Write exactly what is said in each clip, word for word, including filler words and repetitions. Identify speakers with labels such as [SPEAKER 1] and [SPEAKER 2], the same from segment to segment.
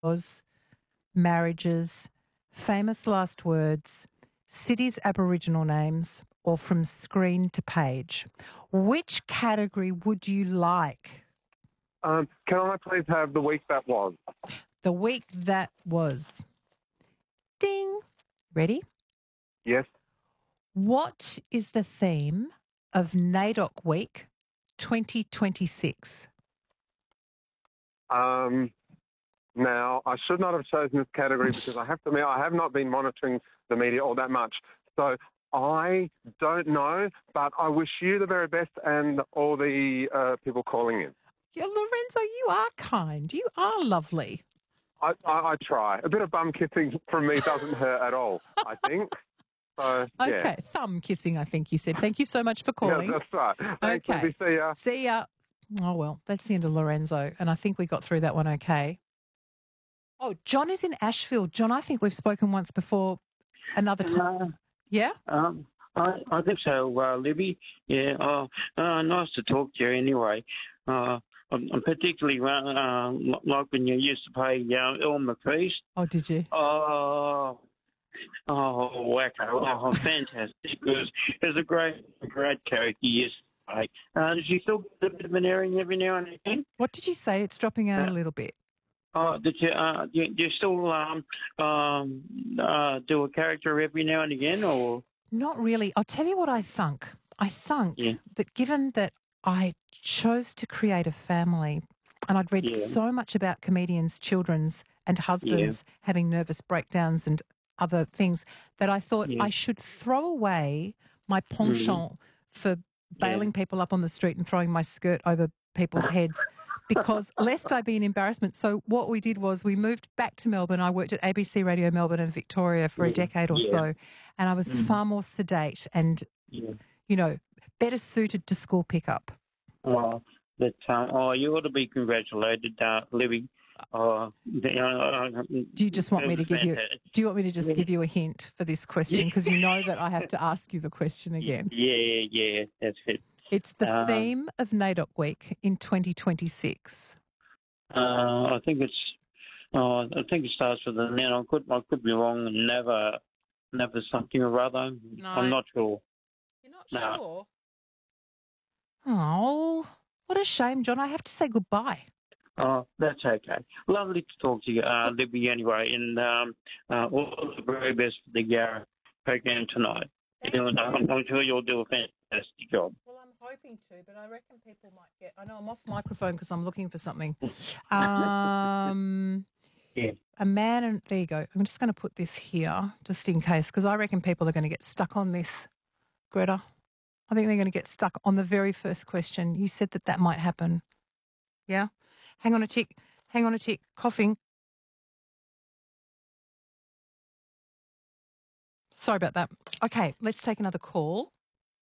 [SPEAKER 1] laws, marriages, famous last words, cities' Aboriginal names, or from screen to page. Which category would you like?
[SPEAKER 2] Um, can I please have the week that was?
[SPEAKER 1] The week that was. Ding. Ready?
[SPEAKER 2] Yes.
[SPEAKER 1] What is the theme of NAIDOC Week twenty twenty-six?
[SPEAKER 2] Um, now, I should not have chosen this category because I have to admit I have not been monitoring the media all that much. So I don't know, but I wish you the very best and all the uh, people calling in.
[SPEAKER 1] Yeah, Lorenzo, you are kind. You are lovely.
[SPEAKER 2] I, I, I try. A bit of bum kissing from me doesn't hurt at all, I think. So, yeah.
[SPEAKER 1] Okay, thumb kissing, I think you said. Thank you so much for calling.
[SPEAKER 2] Yeah, that's right. Thanks,
[SPEAKER 1] Okay.
[SPEAKER 2] Libby. See ya.
[SPEAKER 1] See ya. Oh, well, that's the end of Lorenzo, and I think we got through that one okay. Oh, John is in Asheville. John, I think we've spoken once before another time.
[SPEAKER 3] Uh,
[SPEAKER 1] yeah?
[SPEAKER 3] Um, I, I think so, uh, Libby. Yeah, uh, uh, nice to talk to you anyway. Uh, I'm, I'm particularly uh, like when you used to play uh, Elmer Feast.
[SPEAKER 1] Oh, did you?
[SPEAKER 3] Oh, oh, wacko. Oh, fantastic. It was, it was a great, great character you used to play. Uh, does she still get a bit of an airing every now and again?
[SPEAKER 1] What did you say? It's dropping out
[SPEAKER 3] Uh,
[SPEAKER 1] a little bit.
[SPEAKER 3] Oh, did you, uh, do, you- do you still um, um, uh, do a character every now and again, or?
[SPEAKER 1] Not really. I'll tell you what I think. I think
[SPEAKER 3] Yeah.
[SPEAKER 1] that given that I chose to create a family and I'd read
[SPEAKER 3] Yeah.
[SPEAKER 1] so much about comedians' children's and husbands having nervous breakdowns and other things that I thought
[SPEAKER 3] Yeah.
[SPEAKER 1] I should throw away my penchant for bailing people up on the street and throwing my skirt over people's heads because lest I be an embarrassment. So what we did was we moved back to Melbourne. I worked at A B C Radio Melbourne and Victoria for a
[SPEAKER 3] Yeah.
[SPEAKER 1] decade or
[SPEAKER 3] Yeah.
[SPEAKER 1] so, and I was
[SPEAKER 3] Mhm.
[SPEAKER 1] far more sedate and,
[SPEAKER 3] Yeah.
[SPEAKER 1] you know, better suited to school pickup.
[SPEAKER 3] Oh, but um, oh, you ought to be congratulated, uh, Libby. Oh, the- uh,
[SPEAKER 1] Do you just want me to give you?
[SPEAKER 3] fantastic.
[SPEAKER 1] Do you want me to just
[SPEAKER 3] Yeah.
[SPEAKER 1] give you a hint for this question? Because you know that I have to ask you the question again.
[SPEAKER 3] Yeah, yeah, that's it.
[SPEAKER 1] It's the
[SPEAKER 3] Um,
[SPEAKER 1] theme of NAIDOC Week in twenty twenty-six.
[SPEAKER 3] Uh, I think it's. Oh, I think it starts with an N. I could, I could be wrong. Never, never something or other.
[SPEAKER 1] No.
[SPEAKER 3] I'm not sure.
[SPEAKER 1] You're not
[SPEAKER 3] No.
[SPEAKER 1] sure? Oh, what a shame, John. I have to say goodbye.
[SPEAKER 3] Oh, that's okay. Lovely to talk to you, uh, Libby. Anyway, and um, uh, all the very best for the uh, program tonight.
[SPEAKER 1] Thank
[SPEAKER 3] And, uh,
[SPEAKER 1] you.
[SPEAKER 3] I'm, I'm sure you'll do a fantastic job.
[SPEAKER 1] Well, I'm hoping to, but I reckon people might get. I know I'm off microphone because I'm looking for something. Um,
[SPEAKER 3] Yeah.
[SPEAKER 1] a man and there you go. I'm just going to put this here just in case because I reckon people are going to get stuck on this, Greta. I think they're going to get stuck on the very first question. You said that that might happen. Yeah? Hang on a tick. Hang on a tick. Coughing. Sorry about that. Okay, let's take another call.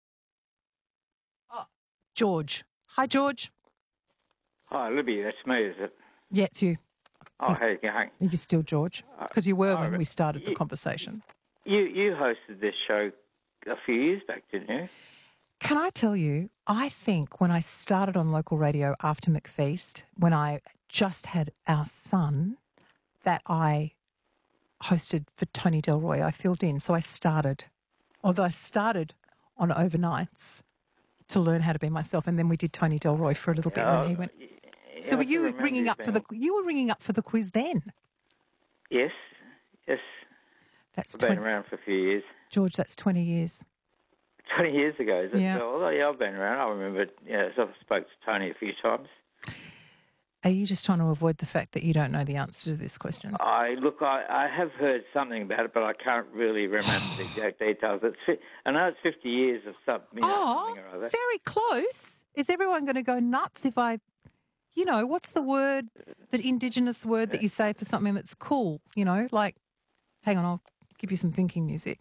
[SPEAKER 1] Oh, George. Hi, George.
[SPEAKER 4] Hi, Libby, that's me, is it?
[SPEAKER 1] Yeah, it's you.
[SPEAKER 4] Oh, how you going?
[SPEAKER 1] You're still George because you were
[SPEAKER 4] oh,
[SPEAKER 1] when we started the
[SPEAKER 4] you-
[SPEAKER 1] conversation.
[SPEAKER 4] You you hosted this show a few years back, didn't you?
[SPEAKER 1] Can I tell you, I think when I started on local radio after McFeast, when I just had our son, that I hosted for Tony Delroy. I filled in. So I started, although I started on overnights to learn how to be myself. And then we did Tony Delroy for a little bit. And then he went.
[SPEAKER 4] Yeah,
[SPEAKER 1] So
[SPEAKER 4] I
[SPEAKER 1] were
[SPEAKER 4] can
[SPEAKER 1] you
[SPEAKER 4] remember
[SPEAKER 1] ringing
[SPEAKER 4] you
[SPEAKER 1] up for the,
[SPEAKER 4] being-
[SPEAKER 1] you were ringing up for the quiz then?
[SPEAKER 4] Yes, yes.
[SPEAKER 1] That's
[SPEAKER 4] I've been
[SPEAKER 1] twenty,
[SPEAKER 4] around for a few years.
[SPEAKER 1] George, that's twenty years.
[SPEAKER 4] twenty years ago, is it?
[SPEAKER 1] Yeah.
[SPEAKER 4] So, although, yeah, I've been around. I remember, yeah, so I've spoke to Tony a few times.
[SPEAKER 1] Are you just trying to avoid the fact that you don't know the answer to this question?
[SPEAKER 4] I Look, I, I have heard something about it, but I can't really remember the exact details. It's, fi- I know it's fifty years of something, you know,
[SPEAKER 1] Oh,
[SPEAKER 4] something or other.
[SPEAKER 1] very close. Is everyone going to go nuts if I, you know, what's the word, the Indigenous word that you say for something that's cool, you know, like, hang on, I'll give you some thinking music.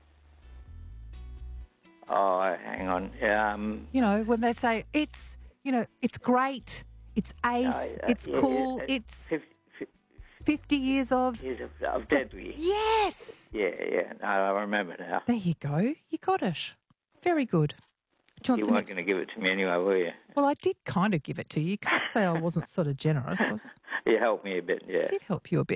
[SPEAKER 4] Oh, hang on. Um,
[SPEAKER 1] You know, when they say it's, you know, it's great, it's ace,
[SPEAKER 4] uh,
[SPEAKER 1] it's
[SPEAKER 4] yeah,
[SPEAKER 1] cool,
[SPEAKER 4] yeah,
[SPEAKER 1] it's
[SPEAKER 4] fifty,
[SPEAKER 1] fifty years of,
[SPEAKER 4] years of, of deadly.
[SPEAKER 1] yes.
[SPEAKER 4] Yeah, yeah. No, I remember now.
[SPEAKER 1] There you go. You got it. Very good. Do you want
[SPEAKER 4] You
[SPEAKER 1] the
[SPEAKER 4] weren't
[SPEAKER 1] next?
[SPEAKER 4] going to give it to me anyway, were you?
[SPEAKER 1] Well, I did kind of give it to you. You can't say I wasn't sort of generous. I was-
[SPEAKER 4] You helped me a bit, yeah.
[SPEAKER 1] did help you a bit.